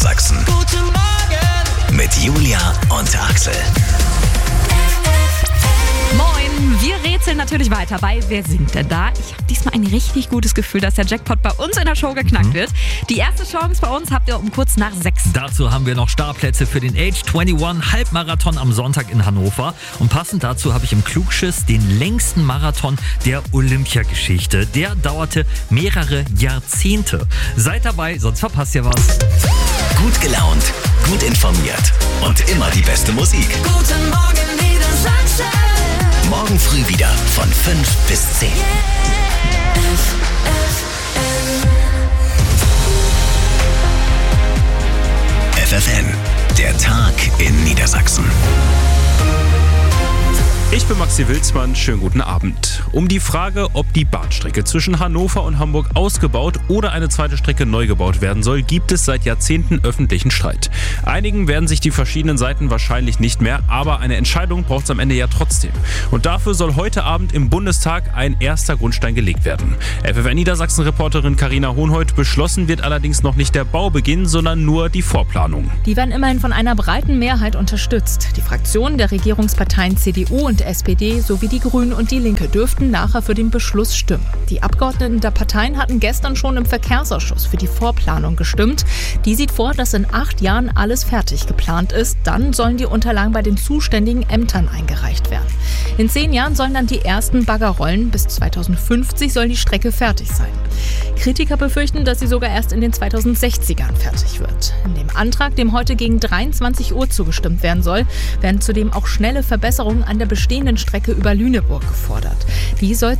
Niedersachsen. Guten Morgen! Mit Julia und Axel. Moin, wir rätseln natürlich weiter bei Wer singt denn da? Ich habe diesmal ein richtig gutes Gefühl, dass der Jackpot bei uns in der Show geknackt wird. Die erste Chance bei uns habt ihr um kurz nach 6. Dazu haben wir noch Startplätze für den Age 21 Halbmarathon am Sonntag in Hannover. Und passend dazu habe ich im Klugschiss den längsten Marathon der Olympiageschichte. Der dauerte mehrere Jahrzehnte. Seid dabei, sonst verpasst ihr was. Gut gelaunt, gut informiert und immer die beste Musik. Guten Morgen, Niedersachsen! Morgen früh wieder von 5 bis 10. FFN, der Tag in Niedersachsen. Ich bin Maxi Wilsmann, schönen guten Abend. Um die Frage, ob die Bahnstrecke zwischen Hannover und Hamburg ausgebaut oder eine zweite Strecke neu gebaut werden soll, gibt es seit Jahrzehnten öffentlichen Streit. Einigen werden sich die verschiedenen Seiten wahrscheinlich nicht mehr, aber eine Entscheidung braucht es am Ende ja trotzdem. Und dafür soll heute Abend im Bundestag ein erster Grundstein gelegt werden. FFN Niedersachsen-Reporterin Carina Hohnhold: Beschlossen wird allerdings noch nicht der Baubeginn, sondern nur die Vorplanung. Die werden immerhin von einer breiten Mehrheit unterstützt. Die Fraktionen der Regierungsparteien CDU und SPD sowie die Grünen und die Linke dürften nachher für den Beschluss stimmen. Die Abgeordneten der Parteien hatten gestern schon im Verkehrsausschuss für die Vorplanung gestimmt. Die sieht vor, dass in 8 Jahren alles fertig geplant ist. Dann sollen die Unterlagen bei den zuständigen Ämtern eingereicht werden. In 10 Jahren sollen dann die ersten Bagger rollen. Bis 2050 soll die Strecke fertig sein. Kritiker befürchten, dass sie sogar erst in den 2060ern fertig wird. In dem Antrag, dem heute gegen 23 Uhr zugestimmt werden soll, werden zudem auch schnelle Verbesserungen an der bestehenden Strecke über Lüneburg gefordert. Die soll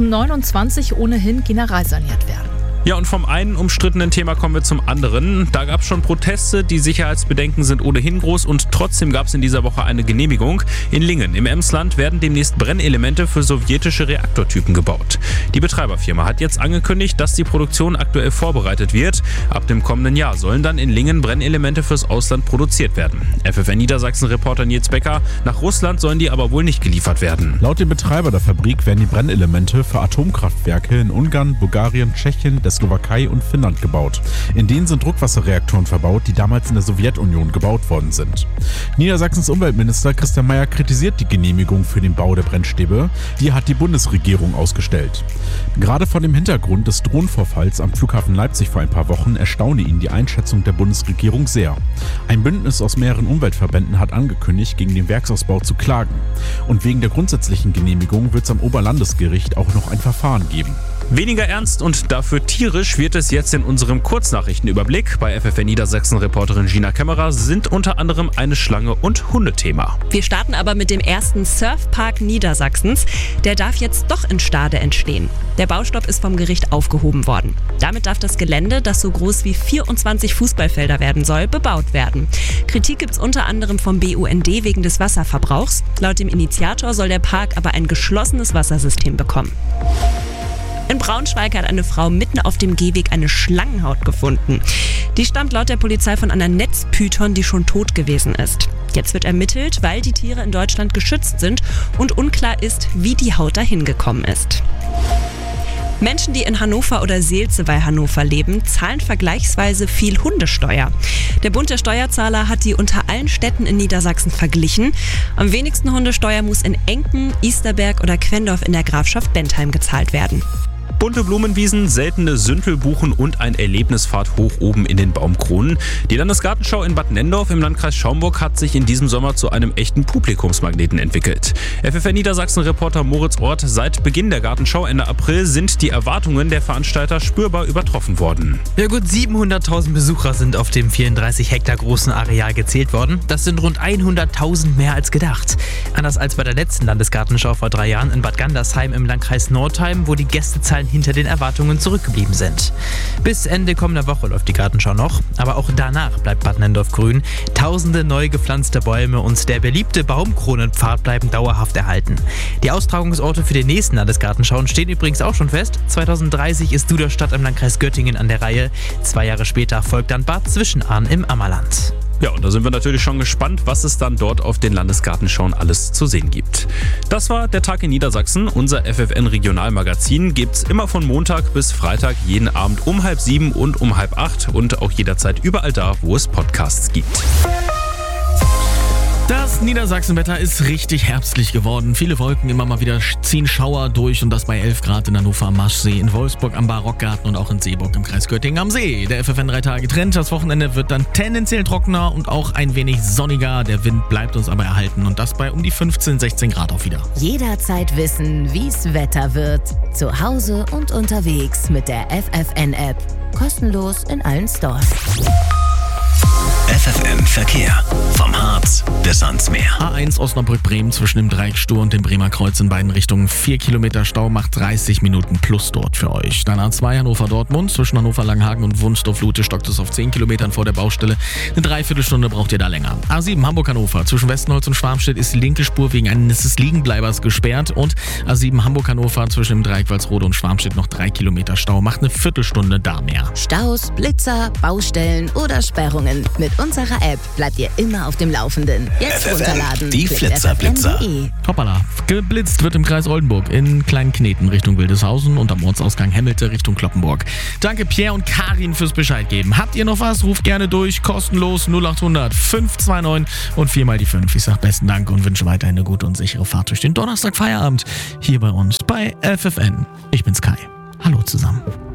2029 ohnehin generalsaniert werden. Ja, und vom einen umstrittenen Thema kommen wir zum anderen. Da gab es schon Proteste, die Sicherheitsbedenken sind ohnehin groß und trotzdem gab es in dieser Woche eine Genehmigung. In Lingen im Emsland werden demnächst Brennelemente für sowjetische Reaktortypen gebaut. Die Betreiberfirma hat jetzt angekündigt, dass die Produktion aktuell vorbereitet wird. Ab dem kommenden Jahr sollen dann in Lingen Brennelemente fürs Ausland produziert werden. FFN Niedersachsen-Reporter Nils Becker: Nach Russland sollen die aber wohl nicht geliefert werden. Laut dem Betreiber der Fabrik werden die Brennelemente für Atomkraftwerke in Ungarn, Bulgarien, Tschechien, der Slowakei und Finnland gebaut. In denen sind Druckwasserreaktoren verbaut, die damals in der Sowjetunion gebaut worden sind. Niedersachsens Umweltminister Christian Mayer kritisiert die Genehmigung für den Bau der Brennstäbe. Die hat die Bundesregierung ausgestellt. Gerade vor dem Hintergrund des Drohnenvorfalls am Flughafen Leipzig vor ein paar Wochen erstaune ihn die Einschätzung der Bundesregierung sehr. Ein Bündnis aus mehreren Umweltverbänden hat angekündigt, gegen den Werksausbau zu klagen. Und wegen der grundsätzlichen Genehmigung wird es am Oberlandesgericht auch noch ein Verfahren geben. Weniger ernst und dafür tierisch wird es jetzt in unserem Kurznachrichtenüberblick. Bei FFN Niedersachsen-Reporterin Gina Kämmerer sind unter anderem eine Schlange und Hundethema. Wir starten aber mit dem ersten Surfpark Niedersachsens. Der darf jetzt doch in Stade entstehen. Der Baustopp ist vom Gericht aufgehoben worden. Damit darf das Gelände, das so groß wie 24 Fußballfelder werden soll, bebaut werden. Kritik gibt es unter anderem vom BUND wegen des Wasserverbrauchs. Laut dem Initiator soll der Park aber ein geschlossenes Wassersystem bekommen. In Braunschweig hat eine Frau mitten auf dem Gehweg eine Schlangenhaut gefunden. Die stammt laut der Polizei von einer Netzpython, die schon tot gewesen ist. Jetzt wird ermittelt, weil die Tiere in Deutschland geschützt sind und unklar ist, wie die Haut dahin gekommen ist. Menschen, die in Hannover oder Seelze bei Hannover leben, zahlen vergleichsweise viel Hundesteuer. Der Bund der Steuerzahler hat die unter allen Städten in Niedersachsen verglichen. Am wenigsten Hundesteuer muss in Enken, Easterberg oder Quendorf in der Grafschaft Bentheim gezahlt werden. Bunte Blumenwiesen, seltene Süntelbuchen und ein Erlebnisfahrt hoch oben in den Baumkronen. Die Landesgartenschau in Bad Nendorf im Landkreis Schaumburg hat sich in diesem Sommer zu einem echten Publikumsmagneten entwickelt. FFN Niedersachsen-Reporter Moritz Ort: Seit Beginn der Gartenschau Ende April sind die Erwartungen der Veranstalter spürbar übertroffen worden. Ja, gut 700.000 Besucher sind auf dem 34 Hektar großen Areal gezählt worden. Das sind rund 100.000 mehr als gedacht. Anders als bei der letzten Landesgartenschau vor 3 Jahren in Bad Gandersheim im Landkreis Nordheim, wo die Gästezahlen hinter den Erwartungen zurückgeblieben sind. Bis Ende kommender Woche läuft die Gartenschau noch, aber auch danach bleibt Bad Nendorf grün. Tausende neu gepflanzte Bäume und der beliebte Baumkronenpfad bleiben dauerhaft erhalten. Die Austragungsorte für den nächsten Landesgartenschauen stehen übrigens auch schon fest. 2030 ist Duderstadt im Landkreis Göttingen an der Reihe. 2 Jahre später folgt dann Bad Zwischenahn im Ammerland. Ja, und da sind wir natürlich schon gespannt, was es dann dort auf den Landesgartenschauen alles zu sehen gibt. Das war der Tag in Niedersachsen. Unser FFN-Regionalmagazin gibt's immer von Montag bis Freitag jeden Abend um 6:30 und um 7:30 und auch jederzeit überall da, wo es Podcasts gibt. Das Niedersachsenwetter ist richtig herbstlich geworden. Viele Wolken, immer mal wieder ziehen Schauer durch und das bei 11 Grad in Hannover am Maschsee, in Wolfsburg am Barockgarten und auch in Seeburg im Kreis Göttingen am See. Der FFN 3 Tage Trend. Das Wochenende wird dann tendenziell trockener und auch ein wenig sonniger. Der Wind bleibt uns aber erhalten und das bei um die 15, 16 Grad auch wieder. Jederzeit wissen, wie's Wetter wird. Zu Hause und unterwegs mit der FFN-App. Kostenlos in allen Stores. FFN Verkehr. Vom Harz bis ans Meer. A1 Osnabrück-Bremen zwischen dem Dreieck Stur und dem Bremer Kreuz in beiden Richtungen. 4 Kilometer Stau macht 30 Minuten plus dort für euch. Dann A2 Hannover-Dortmund zwischen Hannover-Langenhagen und Wunsdorf-Lute stockt es auf 10 Kilometern vor der Baustelle. Eine Dreiviertelstunde braucht ihr da länger. A7 Hamburg-Hannover zwischen Westenholz und Schwarmstedt ist die linke Spur wegen eines Liegenbleibers gesperrt. Und A7 Hamburg-Hannover zwischen dem Dreieck Walsrode und Schwarmstedt noch 3 Kilometer Stau macht eine Viertelstunde da mehr. Staus, Blitzer, Baustellen oder Sperrungen. Mit unserer App bleibt ihr immer auf dem Laufenden. Jetzt FFN, runterladen. die Flitzerblitzer. Hoppala. Geblitzt wird im Kreis Oldenburg in Kleinkneten Richtung Wildeshausen und am Ortsausgang Hemmelte Richtung Kloppenburg. Danke Pierre und Karin fürs Bescheid geben. Habt ihr noch was? Ruft gerne durch. Kostenlos 0800 529 und 4 die 5. Ich sag besten Dank und wünsche weiterhin eine gute und sichere Fahrt durch den Donnerstag Feierabend hier bei uns bei FFN. Ich bin's Kai. Hallo zusammen.